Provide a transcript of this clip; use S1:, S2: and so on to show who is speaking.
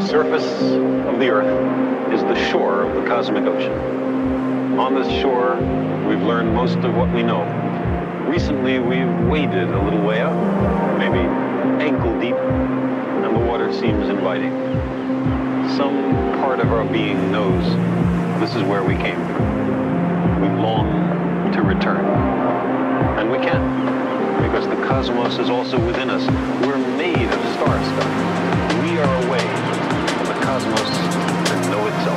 S1: surface of the Earth is the shore of the cosmic ocean. On this shore, we've learned most of what we know. Recently, we've waded a little way out, maybe ankle deep, and the water seems inviting. Some part of our being knows this is where we came from. We long to return. And we can, because the cosmos is also within us. We're made of star stuff. We are a way for the cosmos to know itself.